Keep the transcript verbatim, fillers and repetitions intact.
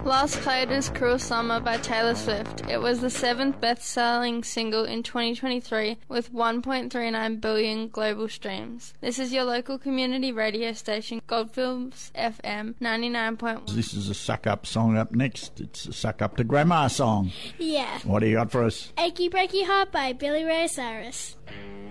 Last played was Cruel Summer by Taylor Swift. It was the seventh best-selling single in twenty twenty-three with one point three nine billion global streams. This is your local community radio station, Goldfields F M ninety-nine point one. This is a suck-up song up next. It's a suck-up to grandma song. Yeah. What do you got for us? Achy Breaky Heart by Billy Ray Cyrus.